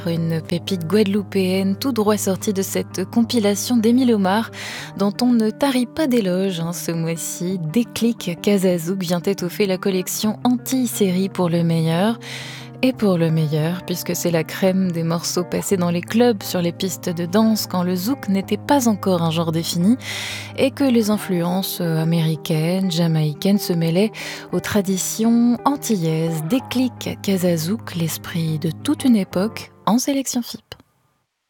Une pépite guadeloupéenne tout droit sortie de cette compilation d'Émile Omar dont on ne tarit pas d'éloges ce mois-ci. Déclic Casazouk vient étoffer la collection Antilles-série pour le meilleur. Et pour le meilleur, puisque c'est la crème des morceaux passés dans les clubs, sur les pistes de danse, quand le zouk n'était pas encore un genre défini, et que les influences américaines, jamaïcaines se mêlaient aux traditions antillaises. Déclic Casazouk, l'esprit de toute une époque, en sélection FIP.